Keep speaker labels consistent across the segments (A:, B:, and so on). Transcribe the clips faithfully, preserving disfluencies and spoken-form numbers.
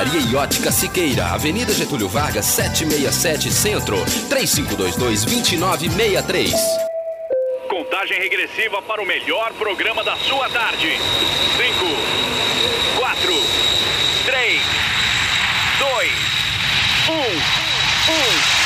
A: E Ótica Siqueira, Avenida Getúlio Vargas, setecentos e sessenta e sete Centro, três cinco dois dois, dois nove seis três.
B: Contagem regressiva para o melhor programa da sua tarde. cinco, quatro, três, dois, um, um.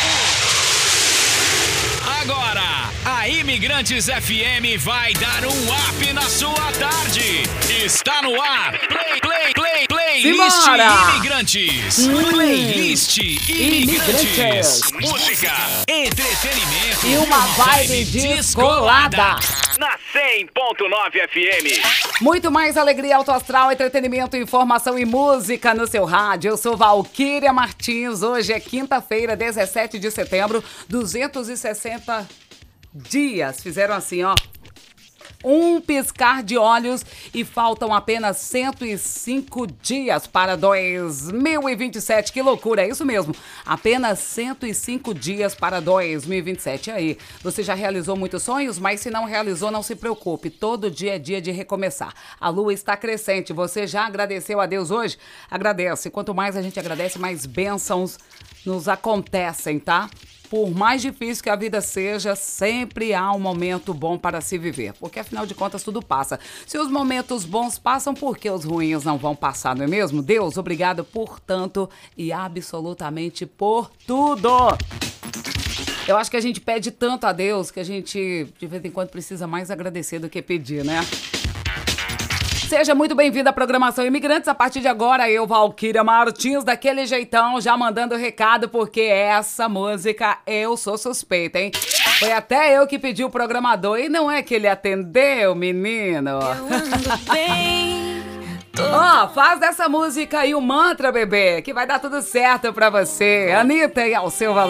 C: Agora, a Imigrantes F M vai dar um up na sua tarde. Está no ar. Play, play, play, playlist
D: Simbora.
C: Imigrantes.
D: Hum.
C: Playlist Imigrantes.
D: Imigrantes.
C: Música, entretenimento
D: E uma vibe descolada.
B: Na cem ponto nove F M.
D: Muito mais alegria, alto astral, entretenimento, informação e música no seu rádio. Eu sou Valquíria Martins. Hoje é quinta-feira, dezessete de setembro, duzentos e sessenta dias. Fizeram assim, ó. Um piscar de olhos e faltam apenas cento e cinco dias para dois mil e vinte e sete. Que loucura, é isso mesmo. Apenas cento e cinco dias para dois mil e vinte e sete. E aí, você já realizou muitos sonhos? Mas se não realizou, não se preocupe. Todo dia é dia de recomeçar. A lua está crescente. Você já agradeceu a Deus hoje? Agradece. Quanto mais a gente agradece, mais bênçãos nos acontecem, tá? Por mais difícil que a vida seja, sempre há um momento bom para se viver. Porque, afinal de contas, tudo passa. Se os momentos bons passam, por que os ruins não vão passar, não é mesmo? Deus, obrigado por tanto e absolutamente por tudo. Eu acho que a gente pede tanto a Deus que a gente, de vez em quando, precisa mais agradecer do que pedir, né? Seja muito bem-vindo à programação Imigrantes. A partir de agora, eu, Valquíria Martins, daquele jeitão, já mandando recado, porque essa música eu sou suspeita, hein? Foi até eu que pedi o programador e não é que ele atendeu, menino. Eu ando bem. Ó, oh, faz dessa música aí o mantra, bebê, que vai dar tudo certo pra você. Anitta e Alceu Valentim.